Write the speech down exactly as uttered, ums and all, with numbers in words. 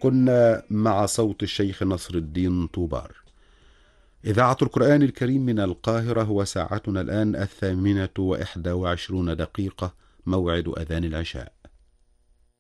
كنا مع صوت الشيخ نصر الدين طوبار. إذاعة القرآن الكريم من القاهرة، وساعتنا الآن الثامنة وإحدى وعشرون دقيقة، موعد أذان العشاء.